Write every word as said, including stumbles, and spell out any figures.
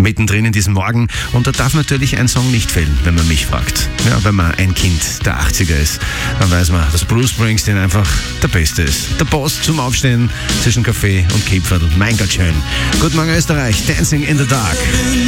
mittendrin in diesem Morgen. Und da darf natürlich ein Song nicht fehlen, wenn man mich fragt. Ja, wenn man ein Kind der achtziger ist, dann weiß man, dass Bruce Springsteen einfach der Beste ist. Der Boss zum Aufstehen zwischen Kaffee und Kipferl. Und mein Gott schön. Guten Morgen Österreich, Dancing in the Dark.